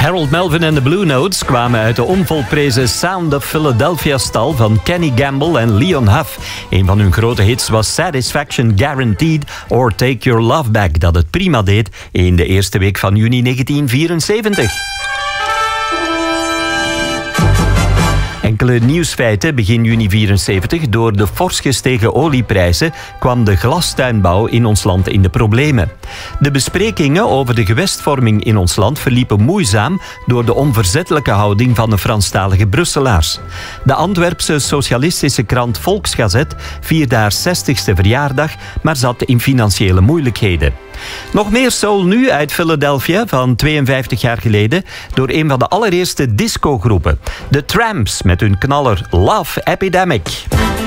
Harold Melvin en de Blue Notes kwamen uit de onvolprezen Sound of Philadelphia-stal van Kenny Gamble en Leon Huff. Een van hun grote hits was Satisfaction Guaranteed or Take Your Love Back, dat het prima deed in de eerste week van juni 1974. Enkele nieuwsfeiten. Begin juni 1974. Door de fors gestegen olieprijzen kwam de glastuinbouw in ons land in de problemen. De besprekingen over de gewestvorming in ons land verliepen moeizaam door de onverzettelijke houding van de Franstalige Brusselaars. De Antwerpse socialistische krant Volksgazet vierde haar 60ste verjaardag, maar zat in financiële moeilijkheden. Nog meer soul nu uit Philadelphia van 52 jaar geleden door een van de allereerste discogroepen. De Tramps met hun knaller Love Epidemic.